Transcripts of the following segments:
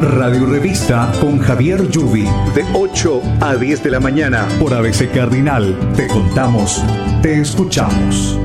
Radio Revista con Javier Yubi. De 8 a 10 de la mañana. Por ABC Cardinal. Te contamos, te escuchamos.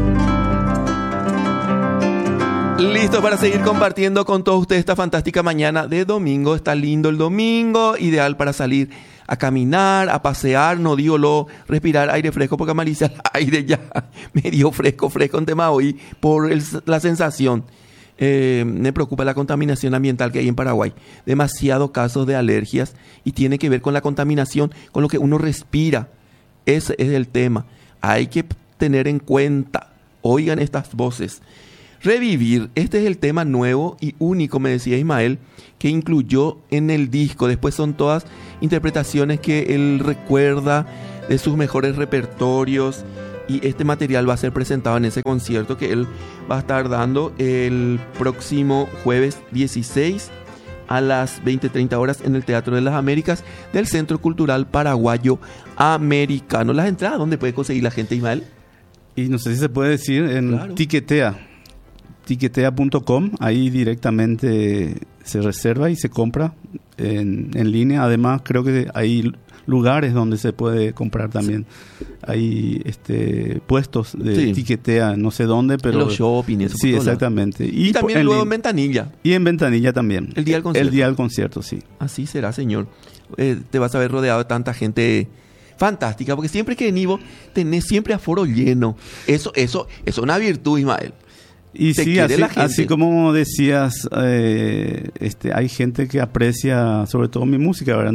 Listo para seguir compartiendo con todos ustedes esta fantástica mañana de domingo. Está lindo el domingo, ideal para salir a caminar, a pasear, no digo lo, respirar aire fresco, porque Marisa, el aire ya medio fresco en tema hoy, por la sensación. Me preocupa la contaminación ambiental que hay en Paraguay. Demasiados casos de alergias y tiene que ver con la contaminación, con lo que uno respira. Ese es el tema. Hay que tener en cuenta, oigan estas voces. Revivir, este es el tema nuevo y único, me decía Ismael, que incluyó en el disco. Después son todas interpretaciones que él recuerda de sus mejores repertorios, y este material va a ser presentado en ese concierto que él va a estar dando el próximo jueves 16 a las 20:30 horas en el Teatro de las Américas del Centro Cultural Paraguayo Americano. Las entradas, ¿dónde puede conseguir la gente, Ismael? Y no sé si se puede decir en Claro. Tiquetea.com, ahí directamente se reserva y se compra en línea. Además, creo que hay lugares donde se puede comprar también. Hay puestos de Tiquetea, no sé dónde, pero... En los shopping, eso. Sí, exactamente. Y también luego en Ventanilla. Y en Ventanilla también. El día del concierto. El día del concierto, sí. Así será, señor. Te vas a ver rodeado de tanta gente fantástica, porque siempre que venís vos tenés siempre aforo lleno. Eso es una virtud, Ismael. Y sí, así como decías, hay gente que aprecia sobre todo mi música, ¿verdad?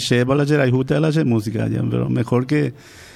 Pero mejor que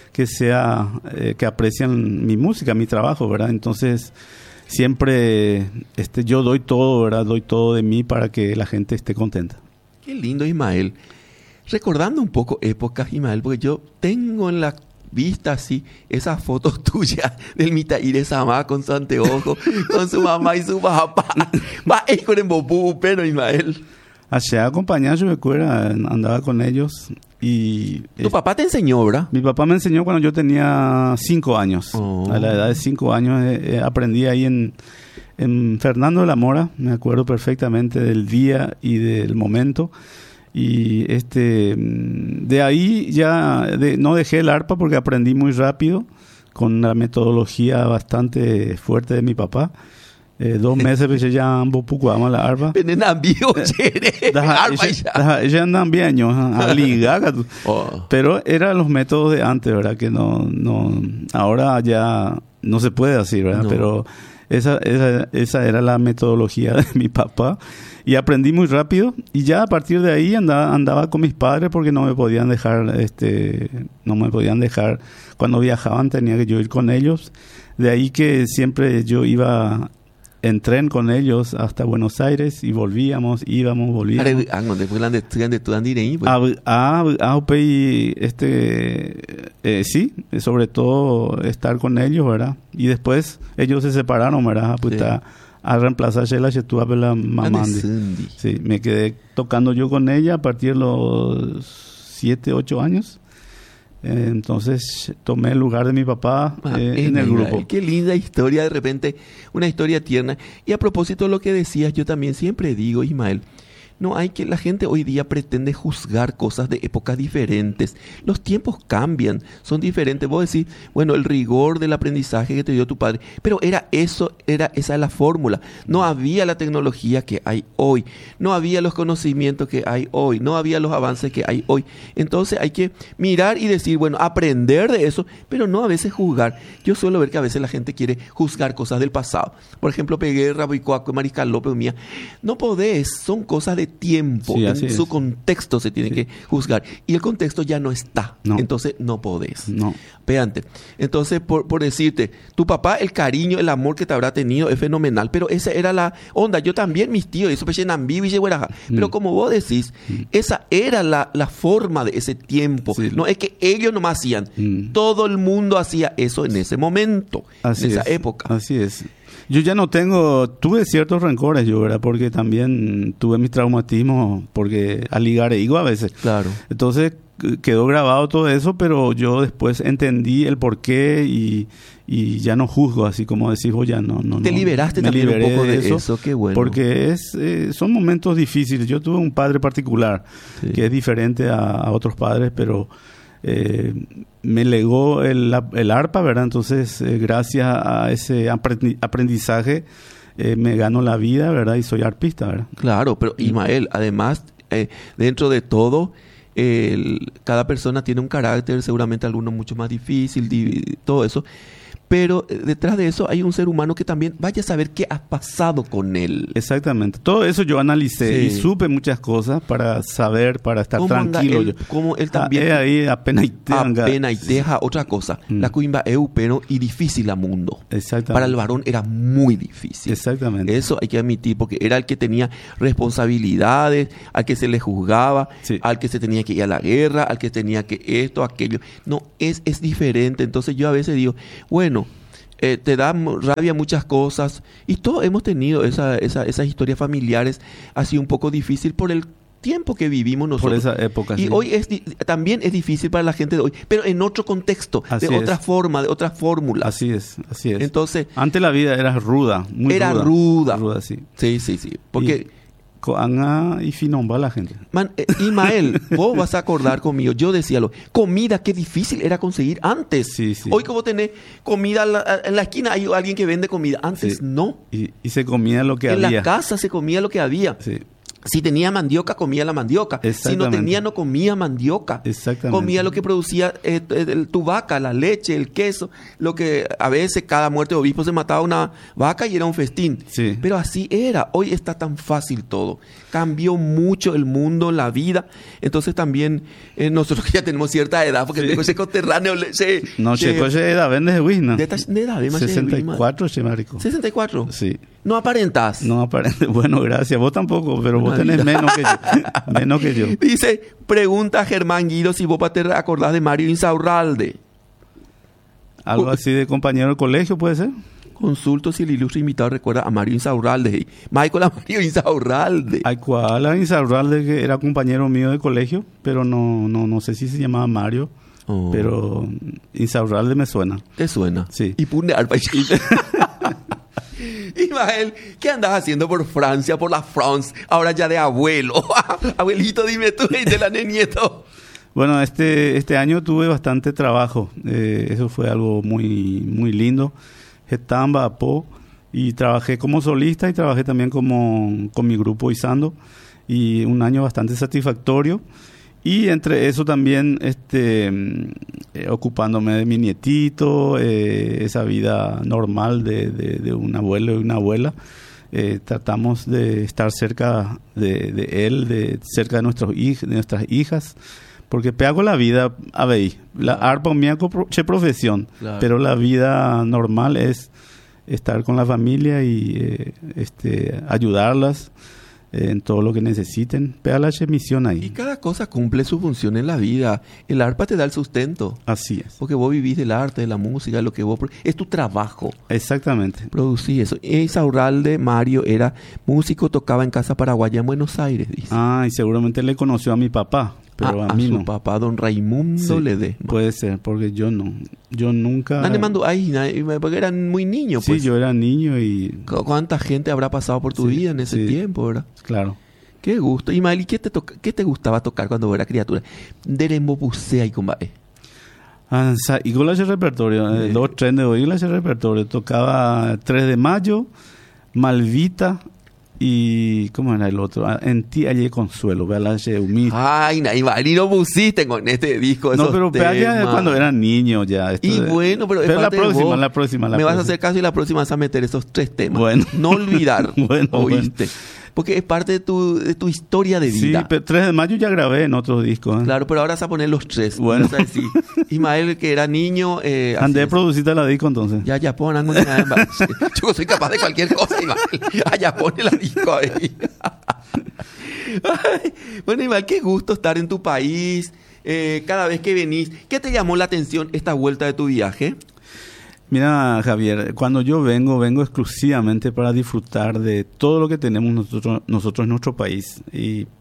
aprecian mi música, mi trabajo, ¿verdad? Entonces, siempre yo doy todo, ¿verdad? Doy todo de mí para que la gente esté contenta. Qué lindo, Ismael. Recordando un poco épocas, Ismael, porque yo tengo en la vista así esas fotos tuyas del Mitaire Samá con su anteojo, con su mamá y su papá. Va con el bobú, pero Ismael. Allá acompañado, yo me acuerdo, andaba con ellos y... ¿Tu papá te enseñó, verdad? Mi papá me enseñó cuando yo tenía 5 años. Oh. A la edad de 5 años aprendí ahí en Fernando de la Mora, me acuerdo perfectamente del día y del momento. Y de ahí ya no dejé el arpa porque aprendí muy rápido con la metodología bastante fuerte de mi papá. 2 meses pues ya un poco ama la arpa. Ella andan bien años a ligar. Pero eran los métodos de antes, ¿verdad? Que no ahora ya no se puede así, ¿verdad? No. Pero esa era la metodología de mi papá. Y aprendí muy rápido y ya a partir de ahí andaba con mis padres porque no me podían dejar cuando viajaban, tenía que yo ir con ellos. De ahí que siempre yo iba en tren con ellos hasta Buenos Aires y volvíamos. Sí, sobre todo estar con ellos, ¿verdad? Y después ellos se separaron, ¿verdad? A reemplazarse la la mamá. Sí, me quedé tocando yo con ella a partir de los 7, 8 años. Entonces tomé el lugar de mi papá en el grupo. Qué linda historia, de repente, una historia tierna. Y a propósito de lo que decías, yo también siempre digo, Ismael, no hay que, la gente hoy día pretende juzgar cosas de épocas diferentes. Los tiempos cambian, son diferentes. Vos decís, bueno, el rigor del aprendizaje que te dio tu padre, pero esa es la fórmula. No había la tecnología que hay hoy, no había los conocimientos que hay hoy, no había los avances que hay hoy. Entonces hay que mirar y decir, bueno, aprender de eso, pero no a veces juzgar. Yo suelo ver que a veces la gente quiere juzgar cosas del pasado. Por ejemplo, Peguerra, Boicoaco, Mariscal López, Mía. No podés, son cosas de tiempo, sí, en su contexto se tiene que juzgar y el contexto ya no está, entonces no podés. Péate. Entonces, por decirte, tu papá, el cariño, el amor que te habrá tenido es fenomenal, pero esa era la onda. Yo también, mis tíos, eso pero como vos decís, esa era la forma de ese tiempo. Sí. No es que ellos nomás hacían, todo el mundo hacía eso en ese momento, en esa época. Así es. Yo ya tuve ciertos rencores yo, ¿verdad? Porque también tuve mis traumatismos, porque al ligar ego a veces. Claro. Entonces, quedó grabado todo eso, pero yo después entendí el porqué y ya no juzgo, así como decís vos, ya no. Te liberaste también un poco de eso, qué bueno. Porque son momentos difíciles. Yo tuve un padre particular que es diferente a otros padres, pero me legó el arpa, ¿verdad? Entonces, gracias a ese aprendizaje, me gano la vida, ¿verdad? Y soy arpista, ¿verdad? Claro, pero Ismael, además, dentro de todo, cada persona tiene un carácter, seguramente alguno mucho más difícil, todo eso. Pero detrás de eso hay un ser humano que también vaya a saber qué ha pasado con él. Exactamente. Todo eso yo analicé y supe muchas cosas para saber, para estar tranquilo. Como él también. Ahí apenas y deja otra cosa. La cuimba es pero y difícil a mundo. Exactamente. Para el varón era muy difícil. Exactamente. Eso hay que admitir, porque era el que tenía responsabilidades, al que se le juzgaba, al que se tenía que ir a la guerra, al que tenía que esto, aquello. No, es diferente. Entonces yo a veces digo, bueno, te da rabia muchas cosas y todos hemos tenido esas historias familiares así un poco difícil por el tiempo que vivimos nosotros. Por esa época, y hoy también es difícil para la gente de hoy, pero en otro contexto, otra forma, de otra fórmula. Así es. Entonces, antes la vida era ruda, muy ruda. Era ruda. Sí. Sí. Porque Coanga y finomba la gente. Ismael, vos vas a acordar conmigo. Yo decía comida, qué difícil era conseguir antes. Sí. Hoy como tenés comida en la esquina, hay alguien que vende comida. Antes no. Y se comía lo que había. En la casa se comía lo que había. Sí. Si tenía mandioca, comía la mandioca. Si no tenía, no comía mandioca. Exactamente. Comía lo que producía tu vaca, la leche, el queso. Lo que a veces cada muerte de obispo se mataba una vaca y era un festín. Sí. Pero así era. Hoy está tan fácil todo. Cambió mucho el mundo, la vida. Entonces también nosotros que ya tenemos cierta edad, porque tengo ese coterráneo. No, checoche edad, vendes de Wisna. De edad, 64, chemarico. 64. Sí. No aparentás. No aparentas. Bueno, gracias. Vos tampoco, pero vos tenés menos que yo. Menos que yo. Dice, pregunta Germán Guido si vos te acordás de Mario Insaurralde. Algo así de compañero de colegio, ¿puede ser? Consulto si el ilustre invitado recuerda a Mario Insaurralde. Michael a Mario Insaurralde. Hay cual a Insaurralde que era compañero mío de colegio, pero no sé si se llamaba Mario. Oh. Pero Insaurralde me suena. ¿Te suena? Sí. Y pone arpa. Ismael, ¿qué andas haciendo por Francia, por la France? Ahora ya de abuelo. Abuelito, dime tú, y de la nieto. Bueno, este año tuve bastante trabajo. Eso fue algo muy, muy lindo. Getamba, Po, y trabajé como solista y trabajé también con mi grupo Izando. Y un año bastante satisfactorio. Y entre eso también ocupándome de mi nietito, esa vida normal de un abuelo y una abuela. Tratamos de estar cerca de él, cerca de nuestras hijas, porque pego la vida a ver, la arpa mía che profesión, claro. Pero la vida normal es estar con la familia y ayudarlas en todo lo que necesiten. Pega la misión ahí. Y cada cosa cumple su función en la vida. El arpa te da el sustento. Así es. Porque vos vivís del arte, de la música, de lo que vos... Es tu trabajo. Exactamente. Producir eso. Insaurralde, Mario, era músico, tocaba en Casa Paraguaya en Buenos Aires, dice. Y seguramente le conoció a mi papá. Pero a mí su no. Papá, don Raimundo Ledesma. Puede ser, porque yo no. Yo nunca... ¿Dónde mandó ahí? Porque eran muy niños, pues. Sí, yo era niño y... ¿Cuánta gente habrá pasado por tu vida en ese tiempo, verdad? Claro. Qué gusto. Y Maeli, ¿qué te gustaba tocar cuando era criatura? Derembo Bucea y Combae. Y con ese repertorio, los trenes de hoy, ese repertorio. Tocaba 3 de mayo, Malvita... Y, ¿cómo era el otro? En ti hallé consuelo, ¿verdad? Ay, Maeli, no pusiste con este disco. No, pero allá cuando era niño ya. Bueno, pero la próxima. Me vas a hacer caso y la próxima vas a meter esos 3 temas. Bueno. No olvidar. ¿Oíste? Bueno. Porque es parte de tu historia de vida. Sí, pero 3 de mayo ya grabé en otros discos. Claro, pero ahora vas a poner los 3. Bueno. Ismael, que era niño... Andé a producirte la disco entonces. Ya pon algo. Yo soy capaz de cualquier cosa, Ismael. Ya pone la disco ahí. Bueno, Ismael, qué gusto estar en tu país. Cada vez que venís. ¿Qué te llamó la atención esta vuelta de tu viaje? Mira, Javier, cuando yo vengo exclusivamente para disfrutar de todo lo que tenemos nosotros en nuestro país. Y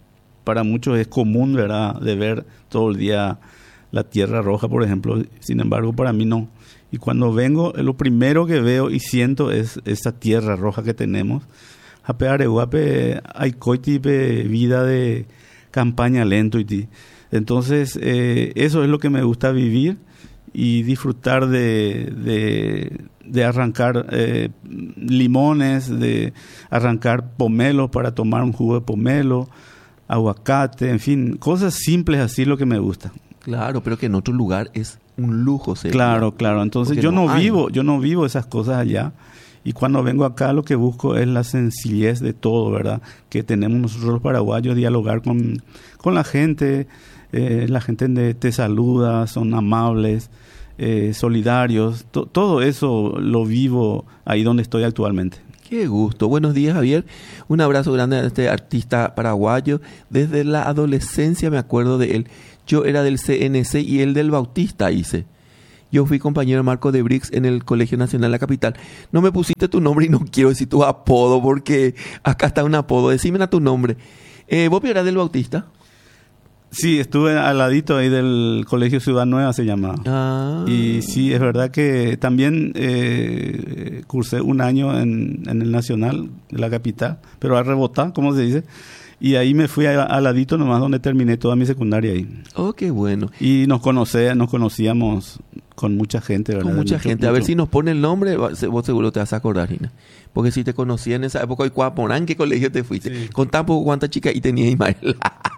para muchos es común, ¿verdad?, de ver todo el día la tierra roja, por ejemplo. Sin embargo, para mí no. Y cuando vengo, lo primero que veo y siento es esa tierra roja que tenemos. Hape areguape hay coitipe vida de campaña lento y entonces eso es lo que me gusta vivir y disfrutar de arrancar limones, de arrancar pomelos para tomar un jugo de pomelo, aguacate, en fin, cosas simples así es lo que me gusta. Claro, pero que en otro lugar es un lujo. Claro. Entonces yo no vivo esas cosas allá. Y cuando vengo acá lo que busco es la sencillez de todo, ¿verdad? Que tenemos nosotros los paraguayos, dialogar con la gente te saluda, son amables, solidarios. Todo eso lo vivo ahí donde estoy actualmente. Qué gusto. Buenos días, Javier. Un abrazo grande a este artista paraguayo. Desde la adolescencia me acuerdo de él. Yo era del CNC y él del Bautista hice. Yo fui compañero de Marco de Brix en el Colegio Nacional de la Capital. No me pusiste tu nombre y no quiero decir tu apodo porque acá está un apodo. Decime tu nombre. ¿Vos eras del Bautista? Sí, estuve al ladito ahí del Colegio Ciudad Nueva, se llamaba. Ah. Y sí, es verdad que también cursé un año en el Nacional de la Capital, pero a rebotar, ¿cómo se dice? Y ahí me fui al ladito nomás donde terminé toda mi secundaria ahí. Oh, qué bueno. Y nos conocíamos con mucha gente, ¿verdad? Con mucha gente. A ver si nos pone el nombre, vos seguro te vas a acordar, Gina. Porque si te conocía en esa época, ¿en qué colegio te fuiste? Sí. Contá un poco cuánta chica y tenía Ismael.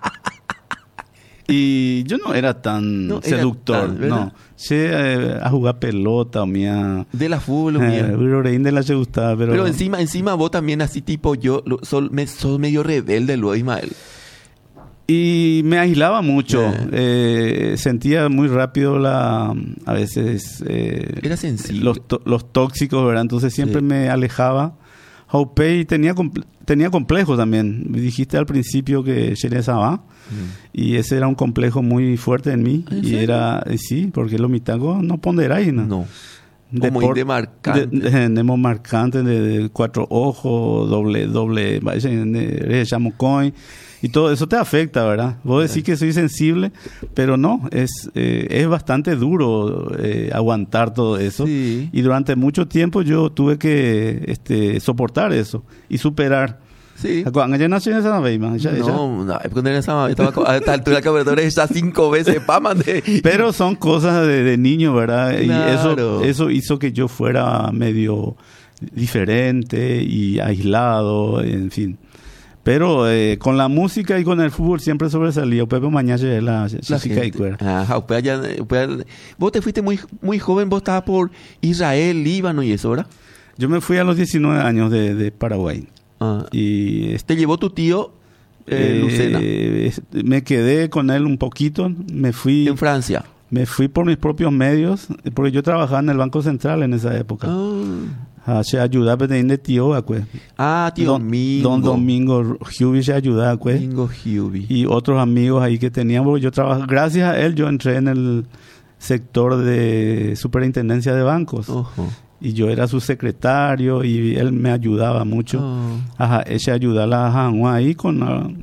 Y yo no era tan seductor, no. Sé a jugar pelota o mía. De la fútbol o mía. De la se gustaba, pero encima vos también así tipo yo, sos medio rebelde luego, Ismael. Y me aislaba mucho. Sentía muy rápido a veces era sensible. Los tóxicos, ¿verdad? Entonces siempre me alejaba. Haupei tenía complejos también. Dijiste al principio que Xerez Sabá. Y ese era un complejo muy fuerte en mí. ¿En y serio? era, sí, porque los mitagos no ponderáis, ¿no? No. Como de marcante. Tenemos marcante de 4 ojos, doble, chamocoy. Y todo eso te afecta, ¿verdad? Vos decís que soy sensible, pero no, es bastante duro aguantar todo eso. Sí. Y durante mucho tiempo yo tuve que soportar eso y superar. Sí. ¿Cuándo ya nació en esa vez? No, cuando era esa estaba a esta altura que ya 5 veces Pero son cosas de niño, ¿verdad? Claro. Y eso hizo que yo fuera medio diferente y aislado, en fin. Pero con la música y con el fútbol siempre sobresalía. Pepe Mañache es la chica y cuera. Ajá, vos te fuiste muy, muy joven, vos estabas por Israel, Líbano y eso, ¿verdad? Yo me fui a los 19 años de Paraguay. Y ¿te llevó tu tío Lucena? Me quedé con él un poquito. Me fui en Francia. Me fui por mis propios medios, porque yo trabajaba en el Banco Central en esa época. Se ayudaba de tío, tío Domingo. Don Domingo Hubi se ayudaba, Domingo Hubi. Y otros amigos ahí que teníamos. Yo trabajaba, gracias a él yo entré en el sector de superintendencia de bancos. Y yo era su secretario y él me ayudaba mucho. Él se ayudaba a Hanwa ahí con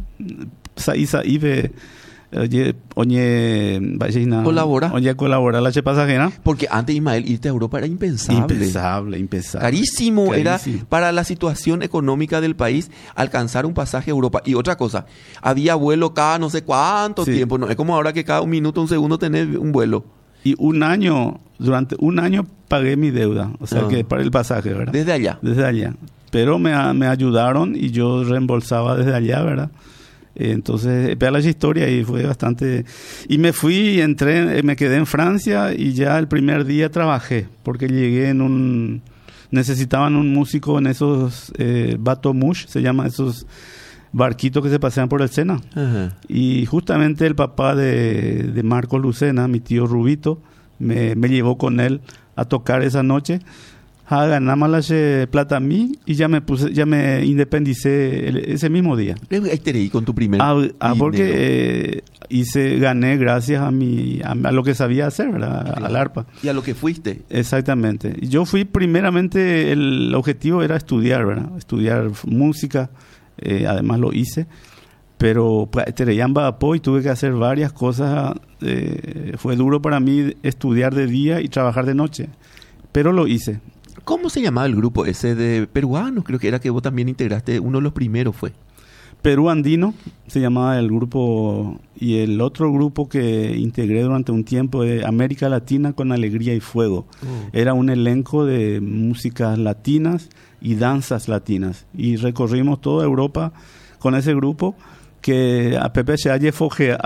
colaborar la pasajera. Porque antes, Ismael, irte a Europa era impensable. Impensable. Carísimo era para la situación económica del país alcanzar un pasaje a Europa. Y otra cosa, había vuelo cada no sé cuánto tiempo. No es como ahora que cada un minuto, un segundo tenés un vuelo. Y durante un año pagué mi deuda, o sea que para el pasaje, ¿verdad? Desde allá. Pero me ayudaron y yo reembolsaba desde allá, ¿verdad? Entonces, vea la historia y fue bastante... Y me fui, me quedé en Francia y ya el primer día trabajé, porque llegué necesitaban un músico en esos bateau mouche, se llama esos barquitos que se pasean por el Sena. Y justamente el papá de Marcos Lucena, mi tío Rubito, me llevó con él a tocar esa noche. Ganamos la plata a mí y ya me independicé ese mismo día. ¿Ahí con tu primer porque gané gracias a lo que sabía hacer, ¿verdad? Al arpa. Y a lo que fuiste. Exactamente. Yo fui primeramente, el objetivo era estudiar, ¿verdad? Estudiar música, además lo hice. Pero Tereyamba Apoy tuve que hacer varias cosas. Fue duro para mí estudiar de día y trabajar de noche, pero lo hice. ¿Cómo se llamaba el grupo ese de peruanos? Creo que era que vos también integraste, uno de los primeros fue. Perú Andino se llamaba el grupo, y el otro grupo que integré durante un tiempo de América Latina con Alegría y Fuego. Era un elenco de músicas latinas y danzas latinas, y recorrimos toda Europa con ese grupo que a Pepe se halle foguea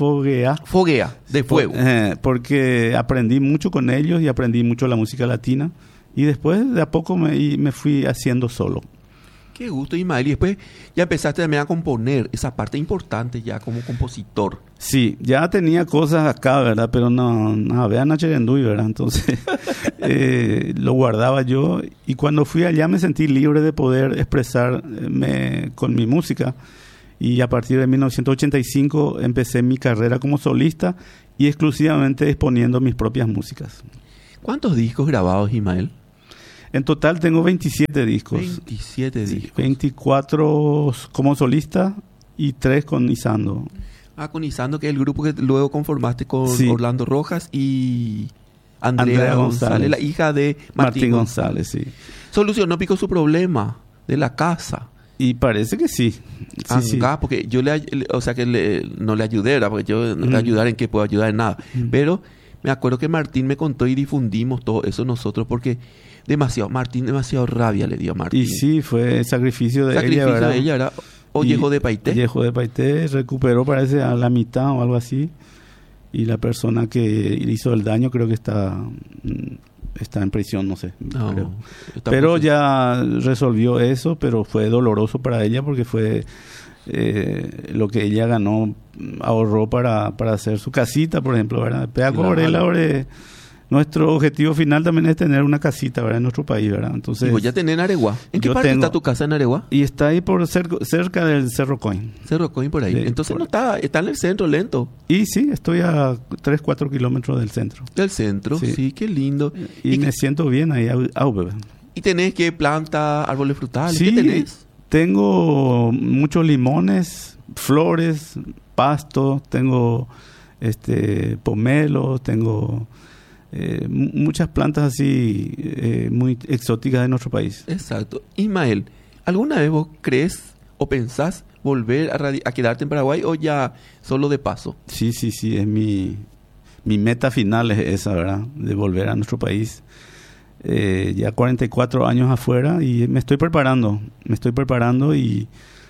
de fuego. Porque aprendí mucho con ellos y aprendí mucho la música latina, y después de a poco me fui haciendo solo. Qué gusto, Ismael. Y después ya empezaste también a componer esa parte importante ya como compositor. Sí, ya tenía cosas acá, ¿verdad? Pero no vean a Cherendui, ¿verdad? Entonces lo guardaba yo, y cuando fui allá me sentí libre de poder expresarme con mi música, y a partir de 1985 empecé mi carrera como solista y exclusivamente exponiendo mis propias músicas. ¿Cuántos discos grabados, Ismael? En total tengo 27 discos. 27 discos. 24 como solista y 3 con Isando. Con Isando, que es el grupo que luego conformaste con Orlando Rojas y Andrea González, la hija de Martín González, sí. ¿Solucionó Pico su problema de la casa? Y parece que sí. Porque yo no le ayudé, ¿verdad? Porque yo no le ayudar en qué puedo ayudar en nada. Pero me acuerdo que Martín me contó y difundimos todo eso nosotros, porque demasiado rabia le dio a Martín. Y sí, fue el sacrificio de ella, ¿verdad? O Yejo de Paité. Yejo de Paité recuperó, parece, a la mitad o algo así. Y la persona que hizo el daño creo que está en prisión, no sé. Pero ya resolvió eso, pero fue doloroso para ella porque fue lo que ella ganó, ahorró para hacer su casita, por ejemplo, ¿verdad? Nuestro objetivo final también es tener una casita, ¿verdad? En nuestro país, ¿verdad? Entonces, ¿y vos ya tenés en Areguá? ¿En qué parte está tu casa en Areguá? Y está ahí cerca del Cerro Coin. Cerro Coin por ahí. Entonces está en el centro, lento. Y sí, estoy a 3-4 kilómetros del centro. Del centro, sí, qué lindo. Y me siento bien ahí. ¿Y tenés qué planta, árboles frutales? Sí, ¿qué tenés? Tengo muchos limones, flores, pasto, tengo pomelos, tengo muchas plantas así muy exóticas de nuestro país. Exacto. Ismael, ¿alguna vez vos crees o pensás volver a quedarte en Paraguay o ya solo de paso? Sí, es mi meta final es esa, ¿verdad? De volver a nuestro país. Ya 44 años afuera y me estoy preparando y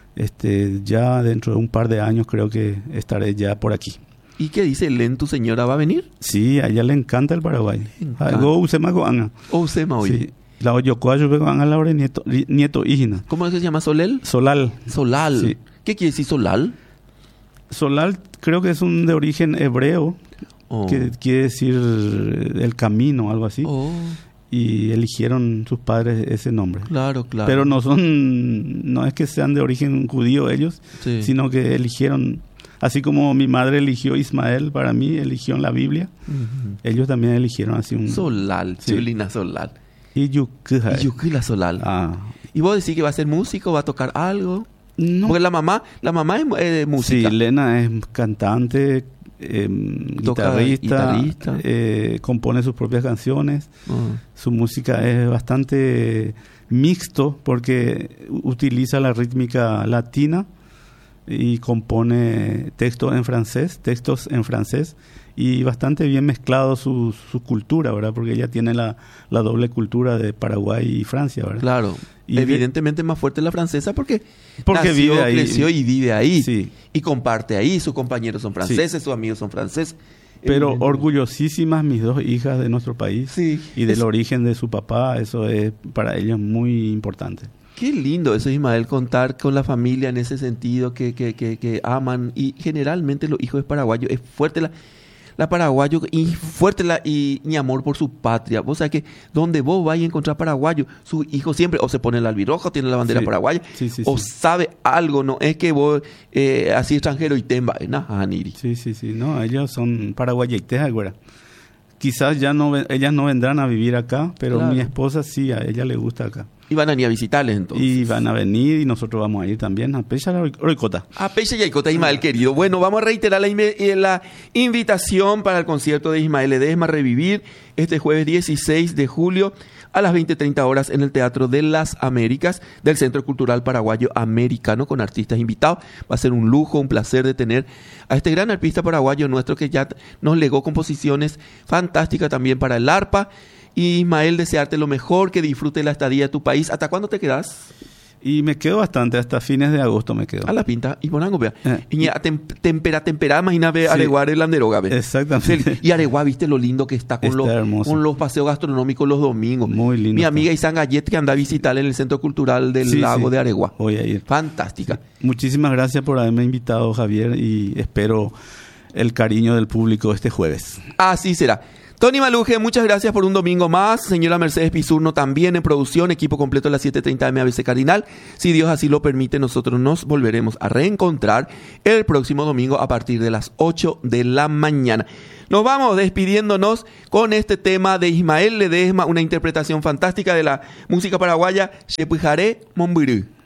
ya dentro de un par de años creo que estaré ya por aquí. ¿Y qué dice Len, tu señora? ¿Va a venir? Sí, a ella le encanta el Paraguay. Algo usema goanga. Usema hoy. Sí. La oyocoa yo goanga la hora nieto hijina. ¿Cómo es que se llama? ¿Solel? Solal. Sí. ¿Qué quiere decir solal? Solal creo que es de origen hebreo, que quiere decir el camino, algo así. Y eligieron sus padres ese nombre. Claro. Pero no es que sean de origen judío ellos, sino que eligieron. Así como mi madre eligió Ismael, para mí eligió en la Biblia, ellos también eligieron así un... Solal, Chulina Solal. Y Yuquila Solal. ¿Y vos decís que va a ser músico, va a tocar algo? No. Porque la mamá es música. Sí, Lena es cantante, guitarrista. Compone sus propias canciones. Su música es bastante mixto porque utiliza la rítmica latina y compone textos en francés y bastante bien mezclado su cultura, ¿verdad? Porque ella tiene la doble cultura de Paraguay y Francia, ¿verdad? Claro. Y evidentemente más fuerte la francesa porque vive ahí. Creció y vive ahí. Sí. Y comparte ahí. Sus compañeros son franceses, sus amigos son franceses. Pero orgullosísimas mis 2 hijas de nuestro país y del origen de su papá. Eso es para ellas muy importante. Qué lindo eso, Ismael, contar con la familia en ese sentido, que aman. Y generalmente los hijos de paraguayos, es fuerte la paraguayo y fuerte mi amor por su patria. Vos sabés que donde vos vais a encontrar paraguayo, sus hijos siempre o se pone el albirrojo, tiene la bandera paraguaya, o sabe algo, no es que vos así extranjero y temba, niri. Sí, no, ellos son paraguayeites ahora. Quizás ellas no vendrán a vivir acá, pero mi esposa sí, a ella le gusta acá. Y van a venir a visitarles entonces. Y van a venir y nosotros vamos a ir también a Pecha Roicota. A Pecha y Aicota, Ismael querido. Bueno, vamos a reiterar la invitación para el concierto de Ismael Ledesma, Revivir, este jueves 16 de julio a las 20:30 horas en el Teatro de las Américas del Centro Cultural Paraguayo Americano, con artistas invitados. Va a ser un lujo, un placer de tener a este gran artista paraguayo nuestro que ya nos legó composiciones fantásticas también para el arpa. Y Ismael, desearte lo mejor, que disfrute la estadía de tu país. ¿Hasta cuándo te quedas? Y me quedo bastante, hasta fines de agosto me quedo. A la pinta, y Morango, vea. Y tempera, imagínate Sí. Areguá el Anderoga, vea. Exactamente. Y Areguá, viste lo lindo que está con, con los paseos gastronómicos los domingos. Muy lindo. Mi amiga Isan Gallet, que anda a visitar en el Centro Cultural del Lago de Areguá. Voy a ir. Fantástica. Sí. Muchísimas gracias por haberme invitado, Javier, y espero el cariño del público este jueves. Así será. Tony Maluje, muchas gracias por un domingo más. Señora Mercedes Pizurno también en producción, equipo completo a las 7:30 AM ABC Cardinal. Si Dios así lo permite, nosotros nos volveremos a reencontrar el próximo domingo a partir de las 8 de la mañana. Nos vamos despidiéndonos con este tema de Ismael Ledesma, una interpretación fantástica de la música paraguaya, Chepujaré Mombiru.